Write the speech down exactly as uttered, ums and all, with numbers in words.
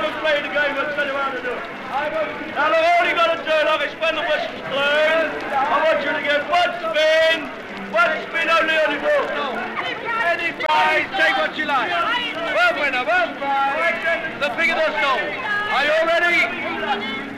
demonstrate the game, we'll tell you how to do it. Now look, all you got to do, like, is when the whistle's blown, I want you to get one spin, one spin only on the ball. Any prize, take what you like. One winner, one prize, the bigger the soul. Are you all ready?